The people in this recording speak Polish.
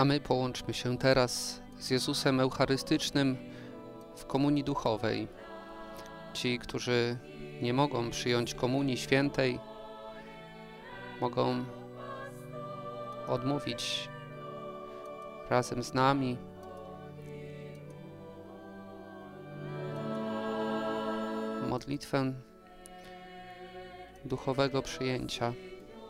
A my połączmy się teraz z Jezusem Eucharystycznym w komunii duchowej. Ci, którzy nie mogą przyjąć komunii świętej, mogą odmówić razem z nami modlitwę duchowego przyjęcia.